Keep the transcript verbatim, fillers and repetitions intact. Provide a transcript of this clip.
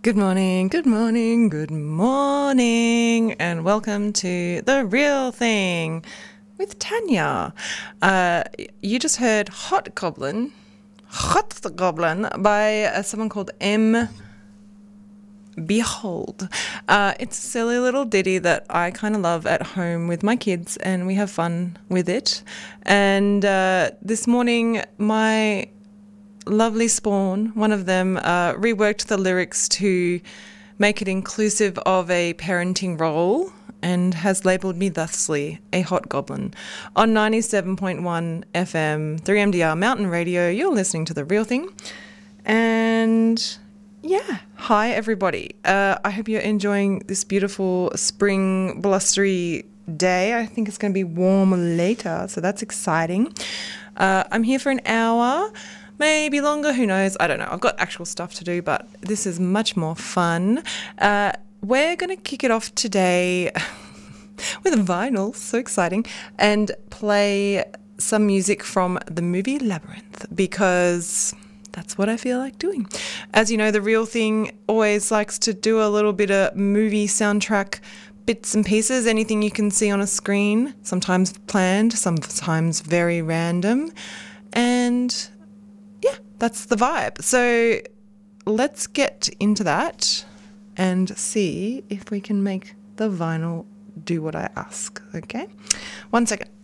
Good morning, good morning, good morning, and welcome to The Real Thing with Tanya. Uh, you just heard Hot Goblin, Hot Goblin by uh, someone called M. Behold. Uh, it's a silly little ditty that I kind of love at home with my kids, and we have fun with it. And uh, this morning, my lovely spawn, one of them, uh, reworked the lyrics to make it inclusive of a parenting role and has labelled me thusly, a hot goblin. On ninety-seven point one F M, three M D R Mountain Radio, you're listening to The Real Thing. And yeah, hi everybody. Uh, I hope you're enjoying this beautiful spring blustery day. I think it's going to be warm later, so that's exciting. Uh, I'm here for an hour. Maybe longer, who knows? I don't know. I've got actual stuff to do, but this is much more fun. Uh, we're going to kick it off today with vinyl, so exciting, and play some music from the movie Labyrinth because that's what I feel like doing. As you know, The Real Thing always likes to do a little bit of movie soundtrack bits and pieces, anything you can see on a screen, sometimes planned, sometimes very random, and yeah, that's the vibe. So let's get into that and see if we can make the vinyl do what I ask, okay? One second.